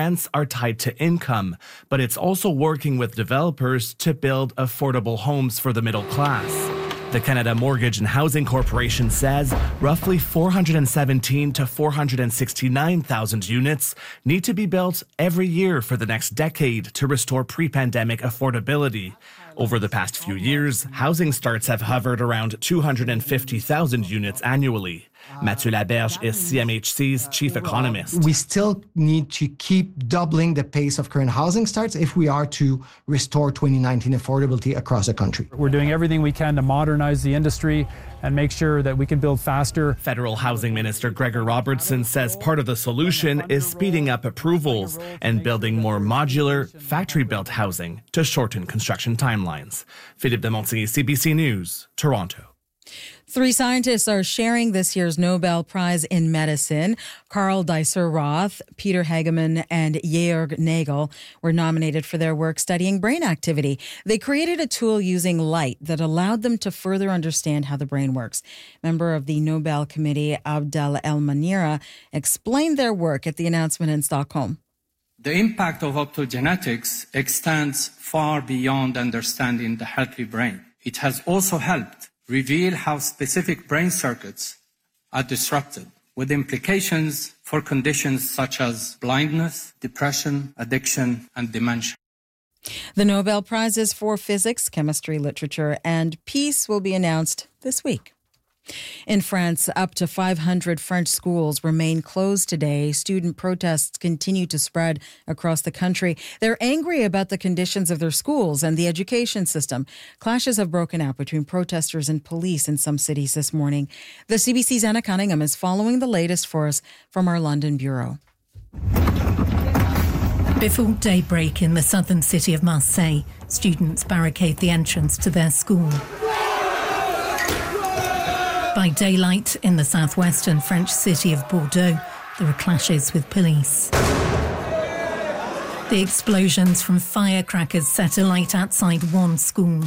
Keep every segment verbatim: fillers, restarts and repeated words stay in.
rents are tied to income, but it's also working with developers to build affordable homes for the middle class. The Canada Mortgage and Housing Corporation says roughly four hundred seventeen to four hundred sixty-nine thousand units need to be built every year for the next decade to restore pre-pandemic affordability. Over the past few years, housing starts have hovered around two hundred fifty thousand units annually. Mathieu Laberge is C M H C's chief economist. We still need to keep doubling the pace of current housing starts if we are to restore twenty nineteen affordability across the country. We're doing everything we can to modernize the industry and make sure that we can build faster. Federal Housing Minister Gregor Robertson says part of the solution is speeding up approvals and building more modular, factory-built housing to shorten construction timelines. Philippe de Montigny, C B C News, Toronto. Three scientists are sharing this year's Nobel Prize in Medicine. Carl Deiser-Roth, Peter Hagemann, and Georg Nagel were nominated for their work studying brain activity. They created a tool using light that allowed them to further understand how the brain works. Member of the Nobel Committee, Abdel El-Manira, explained their work at the announcement in Stockholm. The impact of optogenetics extends far beyond understanding the healthy brain. It has also helped reveal how specific brain circuits are disrupted, with implications for conditions such as blindness, depression, addiction, and dementia. The Nobel Prizes for Physics, Chemistry, Literature, and Peace will be announced this week. In France, up to five hundred French schools remain closed today. Student protests continue to spread across the country. They're angry about the conditions of their schools and the education system. Clashes have broken out between protesters and police in some cities this morning. The C B C's Anna Cunningham is following the latest for us from our London bureau. Before daybreak in the southern city of Marseille, students barricade the entrance to their school. By daylight, in the southwestern French city of Bordeaux, there are clashes with police. The explosions from firecrackers set alight outside one school.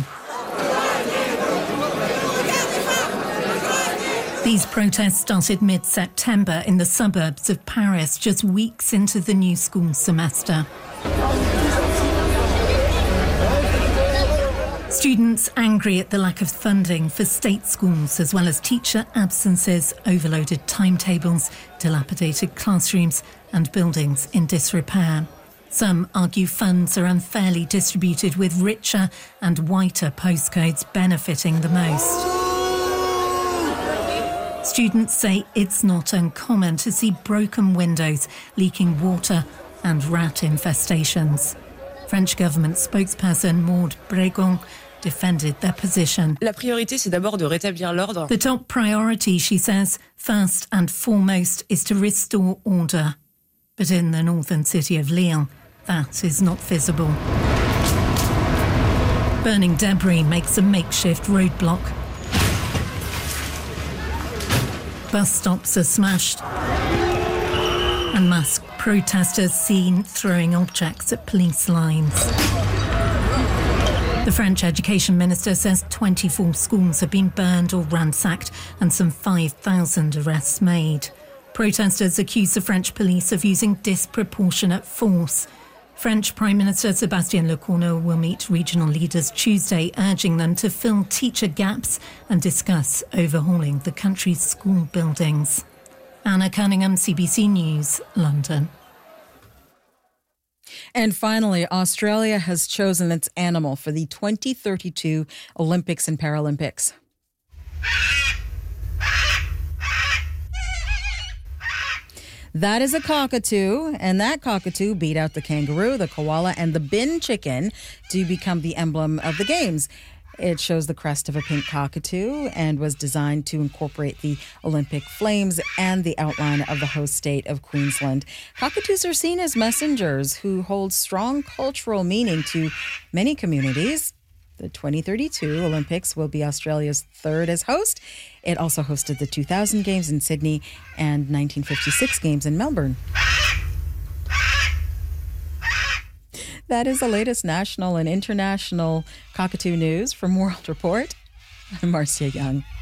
These protests started mid-September in the suburbs of Paris, just weeks into the new school semester. Students angry at the lack of funding for state schools, as well as teacher absences, overloaded timetables, dilapidated classrooms and buildings in disrepair. Some argue funds are unfairly distributed, with richer and whiter postcodes benefiting the most. Students say it's not uncommon to see broken windows, leaking water and rat infestations. French government spokesperson Maud Bregon defended their position. La priorité, c'est d'abord de rétablir l'ordre. The top priority, she says, first and foremost, is to restore order. But in the northern city of Lyon, that is not visible. Burning debris makes a makeshift roadblock. Bus stops are smashed. And masked protesters seen throwing objects at police lines. The French education minister says twenty-four schools have been burned or ransacked and some five thousand arrests made. Protesters accuse the French police of using disproportionate force. French Prime Minister Sébastien Lecornu will meet regional leaders Tuesday, urging them to fill teacher gaps and discuss overhauling the country's school buildings. Anna Cunningham, C B C News, London. And finally, Australia has chosen its animal for the twenty thirty-two Olympics and Paralympics. That is a cockatoo, and that cockatoo beat out the kangaroo, the koala, and the bin chicken to become the emblem of the games. It shows the crest of a pink cockatoo and was designed to incorporate the Olympic flames and the outline of the host state of Queensland. Cockatoos are seen as messengers who hold strong cultural meaning to many communities. The twenty thirty-two Olympics will be Australia's third as host. It also hosted the two thousand Games in Sydney and nineteen fifty-six Games in Melbourne. That is the latest national and international cockatoo news from World Report. I'm Marcia Young.